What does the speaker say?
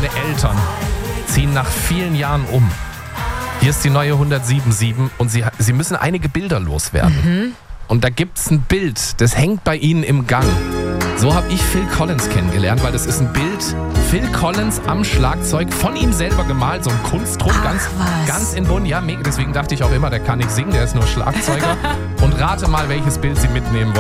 Seine Eltern ziehen nach vielen Jahren um. Hier ist die neue 107.7 und sie müssen einige Bilder loswerden. Und da gibt es ein Bild, das hängt bei ihnen im Gang. So habe ich Phil Collins kennengelernt, weil das ist ein Bild, Phil Collins am Schlagzeug, von ihm selber gemalt, so ein Kunstdruck, ganz in bunt. Ja, mega. Deswegen dachte ich auch immer, der kann nicht singen, der ist nur Schlagzeuger. Und rate mal, welches Bild sie mitnehmen wollen.